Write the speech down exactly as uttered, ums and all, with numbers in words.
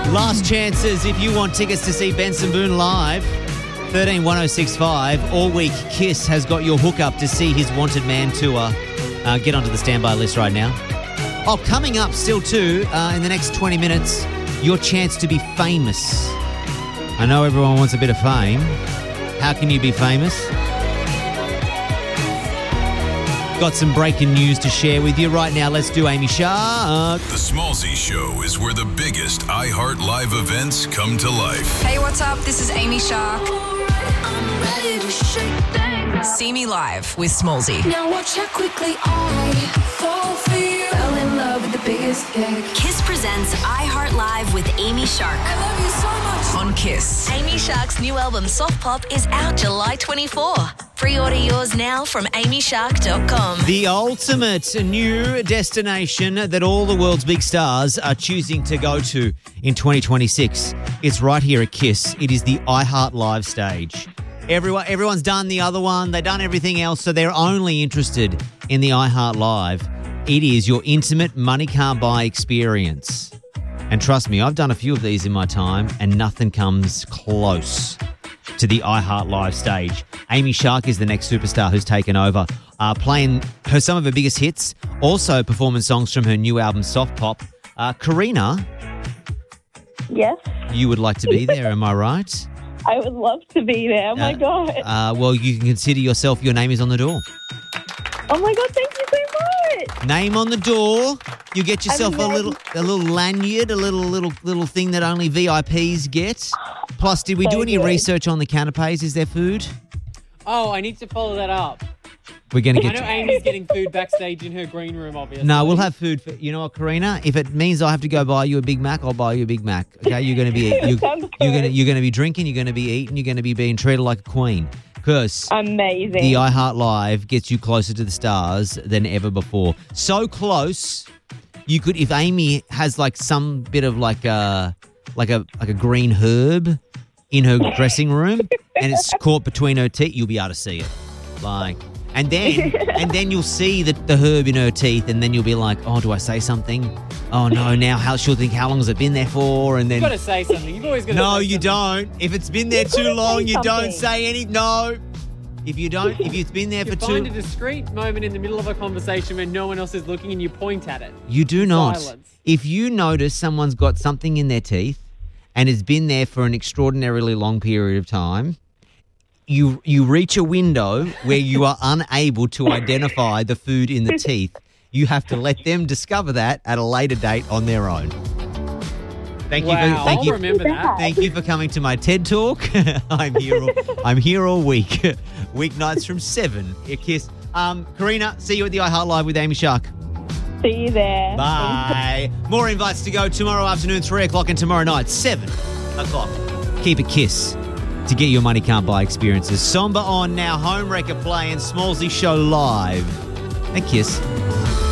Last chances if you want tickets to see Benson Boone live. thirteen one oh six five. All week, Kiss has got your hookup to see his Wanted Man tour. Uh, get onto the standby list right now. Oh, coming up still too, uh, in the next twenty minutes, your chance to be famous. I know everyone wants a bit of fame. How can you be famous? Got some breaking news to share with you right now. Let's do Amy Shark. The Smallzy Show is where the biggest iHeart Live events come to life. Hey, what's up? This is Amy Shark. I'm ready to shake things. See me live with Smallzy. Now watch how quickly I fall for you. Fell in love with the biggest gig. Kiss presents iHeart Live with Amy Shark. I love you so much. On Kiss. Amy Shark's new album Soft Pop is out July twenty-fourth. Pre-order yours now from amy shark dot com. The ultimate new destination that all the world's big stars are choosing to go to in twenty twenty-six. It's right here at Kiss. It is the iHeart Live stage. Everyone, everyone's done the other one. They've done everything else, so they're only interested in the iHeart Live. It is your intimate money can't buy experience. And trust me, I've done a few of these in my time, and nothing comes close to the iHeart Live stage. Amy Shark is the next superstar who's taken over, uh, playing her some of her biggest hits, also performing songs from her new album, Soft Pop. Uh, Karina, Yes, you would like to be there, am I right? I would love to be there. Oh, my Uh, God. Uh, well, you can consider yourself, your name is on the door. Oh, my God, thank you so much. Name on the door. You get yourself a I'm little a little lanyard, a little little little thing that only V I Ps get. Plus, did we So do any good. research on the canapes? Is there food? Oh, I need to follow that up. We're going to I get know to... Amy's getting food backstage in her green room, obviously. No, we'll have food. For, you know what, Karina? If it means I have to go buy you a Big Mac, I'll buy you a Big Mac. Okay, you're going to be you, Sounds you're going to good. you're going to be drinking, you're going to be eating, you're going to be being treated like a queen. Because Amazing. the iHeart Live gets you closer to the stars than ever before. So close, you could, if Amy has like some bit of like a like a like a green herb in her dressing room, and it's caught between her teeth, you'll be able to see it. Like, and then and then you'll see the, the herb in her teeth, and then you'll be like, oh, do I say something? Oh no, now how she'll think how long has it been there for? And then You've got to say something. You've always got to no, say you something. don't. If it's been there You've too gotta long, say you don't something. say any. No. If you don't, if it's been there You for find a too, discreet moment in the middle of a conversation when no one else is looking and you point at it. you do not. Silence. If you notice someone's got something in their teeth and it's been there for an extraordinarily long period of time, you you reach a window where you are unable to identify the food in the teeth. You have to let them discover that at a later date on their own. Thank you. Wow, For, thank I'll you. remember that. Thank you for coming to my TED Talk. I'm here. All, I'm here all week, weeknights from seven. A kiss. Um, Karina, see you at the iHeart Live with Amy Shark. See you there. Bye. More invites to go tomorrow afternoon, three o'clock, and tomorrow night, seven o'clock. Keep a kiss to get your money can't buy experiences. Somber on now. Home Wrecker playing Smallzy Show live. A kiss.